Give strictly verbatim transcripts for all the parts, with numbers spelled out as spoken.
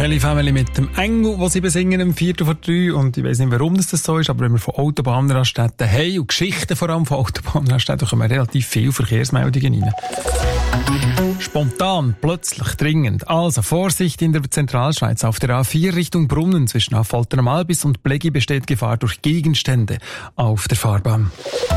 Kelly Family mit dem Engel, den sie besingen im Viertel vor drei. Und ich weiss nicht, warum das so ist, aber wenn wir von Autobahnraststätten haben und Geschichten vor allem von Autobahnraststätten, kommen relativ viele Verkehrsmeldungen rein. Spontan, plötzlich, dringend. Also Vorsicht in der Zentralschweiz. Auf der A vier Richtung Brunnen zwischen Affolter am Albis und Blegi besteht Gefahr durch Gegenstände auf der Fahrbahn.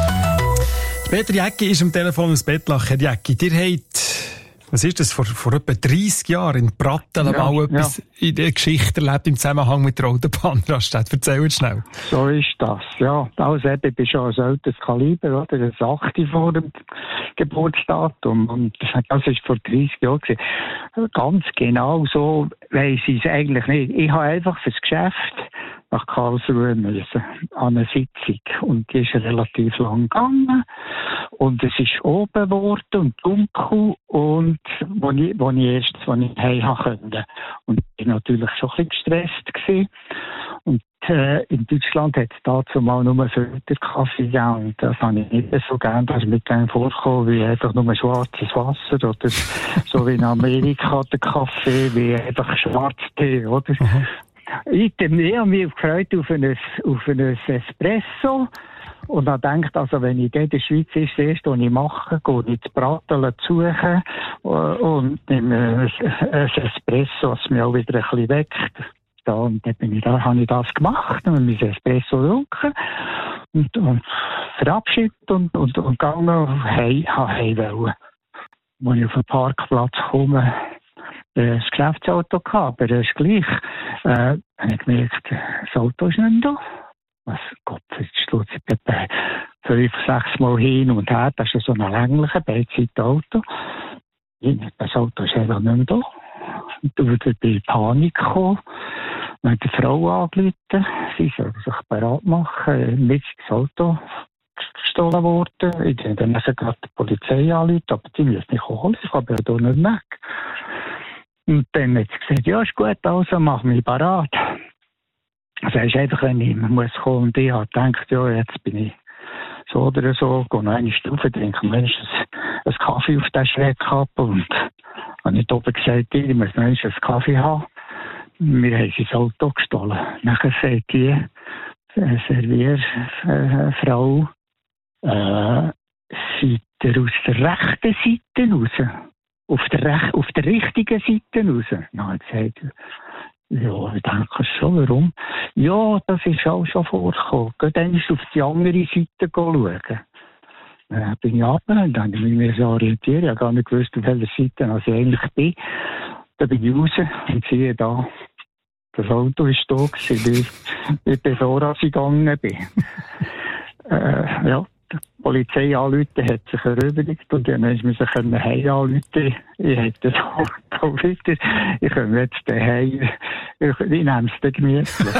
Peter Jäcki ist am Telefon aus Bettlach. Herr Jäcki, ihr habt, was ist das, vor, vor etwa dreissig Jahren in Pratteln ja, mal etwas ja. in der Geschichte erlebt im Zusammenhang mit der Autobahnraststätte. Erzähl uns schnell. So ist das, ja. Also eben, ich bin schon ein älteres Kaliber, oder? Das achte vor dem Geburtsdatum. Und das war vor dreissig Jahren. Ganz genau so weiss ich es eigentlich nicht. Ich habe einfach fürs Geschäft nach Karlsruhe müssen, an eine Sitzung. Und die ist relativ lang gegangen. Und es ist oben geworden und dunkel. Und wo ich, wo ich erst, wo ich heim konnte. Und ich war natürlich schon ein bisschen gestresst gewesen. Und äh, in Deutschland hat es dazu mal nur Filterkaffee gegeben. Und das habe ich nicht so gern, dass mit dem vorkommen, wie einfach nur schwarzes Wasser. Oder so wie in Amerika der Kaffee, wie einfach Schwarztee, oder? Mhm. Ich habe mich gefreut auf ein, auf ein Espresso und habe gedacht, also wenn ich in der Schweiz ist, das erste, was ich mache, gehe ich ins Pratteln suchen und nehme ein Espresso, das mich auch wieder ein bisschen weckt. Da, und dann bin ich da, habe ich das gemacht und mein Espresso getrunken und, und verabschiedet und, und, und gegangen, hey, hey, wollen. Als ich auf den Parkplatz komme, das Geschäftsauto gehabt, aber das ist gleich. Äh, habe ich gemerkt, das Auto ist nicht da. Was, Gott, jetzt steht ich etwa fünf, sechs Mal hin und her. Das ist so ein länglicher Beidseitenauto. Das Auto ist einfach nicht mehr da. Und dann bin ich in Panik gekommen. Dann hat die Frau angerufen. Sie soll sich bereit machen. Nicht das Auto gestohlen worden. Ich dann musste gerade die Polizei anrufen, aber die müssen nicht holen. Ich habe ja hier nicht weg. Und dann hat sie gesagt, ja, ist gut, also mach mich parat. Also es ist einfach, wenn ich muss kommen und ich habe gedacht, ja, jetzt bin ich so oder so, gehe noch eine Stufe, trinke mindestens einen Kaffee auf den Schreck ab und habe nicht oben gesagt, ich muss mindestens einen Kaffee haben. Wir haben sein Auto gestohlen. Nachher sagt die äh, Servierfrau, äh, seid ihr aus der rechten Seite raus? Auf der, Rech- auf der richtigen Seite raus. Dann habe ich gesagt, ja, ich denke schon, warum? Ja, das ist auch schon vorgekommen. Geht einmal auf die andere Seite schauen. Dann bin ich runter und dann habe ich mich so orientiert. Ich habe gar nicht gewusst, auf welcher Seite ich eigentlich bin. Dann bin ich raus und sehe da, das Auto ist da gewesen, bevor ich gegangen bin. äh, ja. Die Polizei anrufen, hat sich erübrigt und dann musste man sich heim anrufen. Ich hätte das Auto wieder. Ich komme jetzt daheim. Ich, ich nehme es dann gemütlich.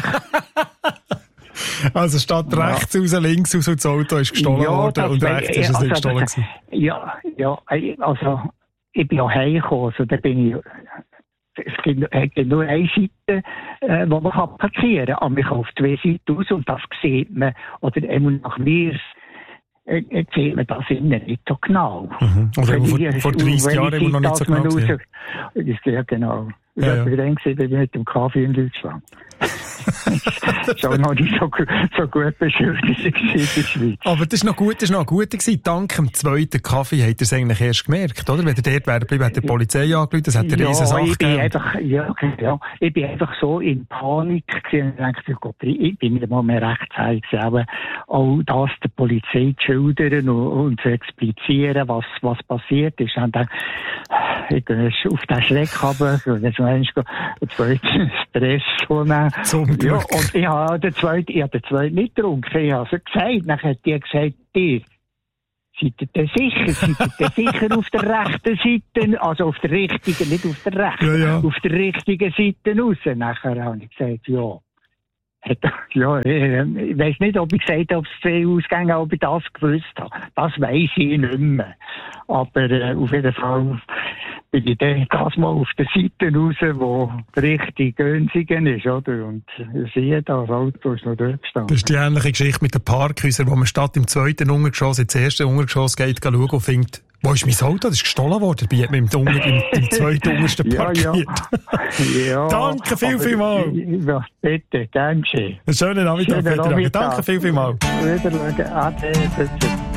Also statt ja. rechts raus, links raus und das Auto ist gestohlen ja, worden und rechts ist es also, nicht gestohlen gewesen. Ja, ja, also ich bin ja heimgekommen, also da bin ich... Es gibt, gibt nur eine Seite, äh, wo man parkieren kann, aber man kann auf zwei Seiten raus und das sieht man, oder eben nach mir Jetzt sieht man das innen nicht so genau. Mhm. Oder vor, vor dreissig Jahren immer noch nicht so genau gesehen. Ja, genau. Ich ja, habe ja. dann gesehen, mit dem Kaffee in Deutschland. Schon noch nicht so, so gut beschildert in der Schweiz. Aber das war noch gut, das war noch gut gewesen. Dank dem zweiten Kaffee habt ihr es eigentlich erst gemerkt, oder? Wenn ihr dort wäre geblieben, hat die Polizei angerufen, das hat eine ja, riesen Sache ich bin gegeben. einfach, ja, ja, ich bin einfach so in Panik gewesen und dachte, Gott, ich bin mir mal mehr rechtzeitig gewesen, auch das der Polizei zu schildern und, und zu explizieren, was, was passiert ist. Und dann, ich gehe auf den Schreck runter, jetzt meinst du, den zweiten Espresso nehmen. Ja, und ich habe den zweiten, ich habe den zweiten nicht getrunken. Ich habe es gesagt. Dann hat die gesagt, ihr, seid ihr denn sicher? Seid ihr denn sicher auf der rechten Seite? Also auf der richtigen, nicht auf der rechten. Ja, ja. Auf der richtigen Seite raus. Nachher habe ich gesagt, ja. Ja, ich weiss nicht, ob ich gesagt habe, ob es zwei Ausgänge, ob ich das gewusst habe. Das weiss ich nicht mehr. Aber äh, auf jeden Fall bin ich dann das mal auf der Seite raus, wo richtig Günzigen ist, oder? Und ich sehe, das Auto ist noch dort gestanden. Das ist die ähnliche Geschichte mit den Parkhäusern, wo man statt im zweiten Untergeschoss ins erste Untergeschoss geht, schauen und findet, Wo ist mein Auto? Das ist gestohlen worden. Dabei hat man im, Dunkel, im, im zweiten untersten parkiert. Ja, ja. Danke viel, viel mal. Ja, bitte, gern geschehen. Einen schönen Nachmittag, Peter. Danke viel, viel mal. Wiedersehen. Ade.